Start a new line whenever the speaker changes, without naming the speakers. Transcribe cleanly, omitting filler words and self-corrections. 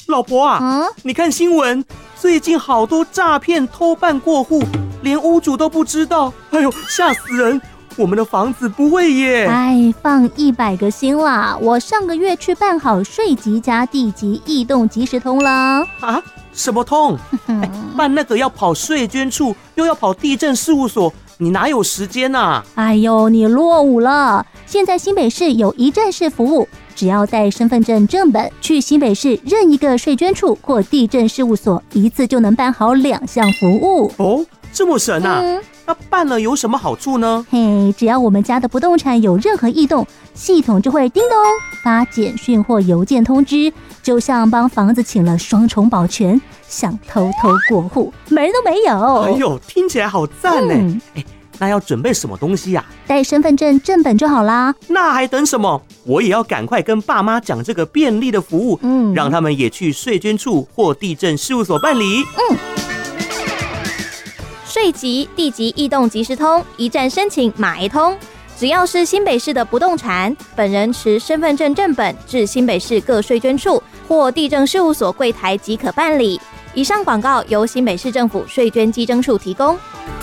老婆啊，你看新闻，最近好多诈骗偷办过户，连屋主都不知道，哎呦，吓死人！我们的房子不会耶。
哎，放100个心啦！我上个月去办好税籍加地籍异动即时通了。
啊？什么通？办那个要跑税捐处，又要跑地政事务所，你哪有时间啊？
哎呦，你落伍了！现在新北市有一站式服务，只要带身份证正本去新北市任一个税捐处或地政事务所，一次就能办好2项服务。
哦，这么神啊！那办了有什么好处呢？
嘿，只要我们家的不动产有任何异动，系统就会叮咚发简讯或邮件通知，就像帮房子请了双重保全，想偷偷过户门都没有。
哎呦，听起来好赞呢！那要准备什么东西呀？
带身份证正本就好啦。
那还等什么？我也要赶快跟爸妈讲这个便利的服务，让他们也去税捐处或地政事务所办理。
税籍、地籍异动即时通，一站申请马一通。只要是新北市的不动产，本人持身份证正本至新北市各税捐处或地政事务所柜台即可办理。以上广告由新北市政府税捐稽征处提供。